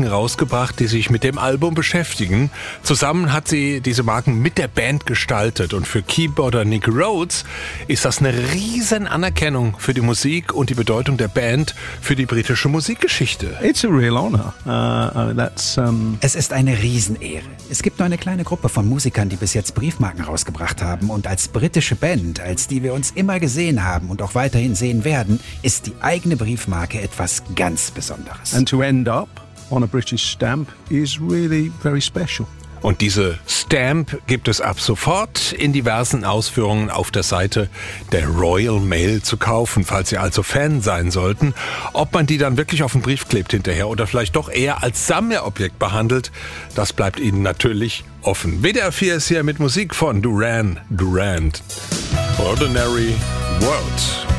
Marken rausgebracht, die sich mit dem Album beschäftigen. Zusammen hat sie diese Marken mit der Band gestaltet. Und für Keyboarder Nick Rhodes ist das eine riesen Anerkennung für die Musik und die Bedeutung der Band für die britische Musikgeschichte. It's a real honor. Es ist eine Riesenehre. Es gibt nur eine kleine Gruppe von Musikern, die bis jetzt Briefmarken rausgebracht haben. Und als britische Band, als die wir uns immer gesehen haben und auch weiterhin sehen werden, ist die eigene Briefmarke etwas ganz Besonderes. And to end up on a British stamp is really very special. Und diese Stamp gibt es ab sofort in diversen Ausführungen auf der Seite der Royal Mail zu kaufen, falls Sie also Fan sein sollten. Ob man die dann wirklich auf den Brief klebt hinterher oder vielleicht doch eher als Sammlerobjekt behandelt, das bleibt Ihnen natürlich offen. WDR 4 ist hier mit Musik von Duran Duran. Ordinary World.